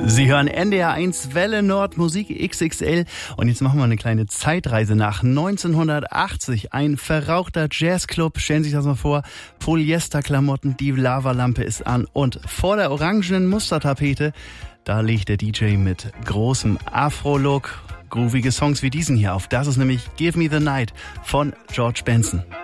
Sie hören NDR 1 Welle Nord Musik XXL und jetzt machen wir eine kleine Zeitreise nach 1980. Ein verrauchter Jazzclub, stellen Sie sich das mal vor, Polyesterklamotten, die Lavalampe ist an und vor der orangenen Mustertapete, da legt der DJ mit großem Afro-Look groovige Songs wie diesen hier auf. Das ist nämlich Give Me the Night von George Benson.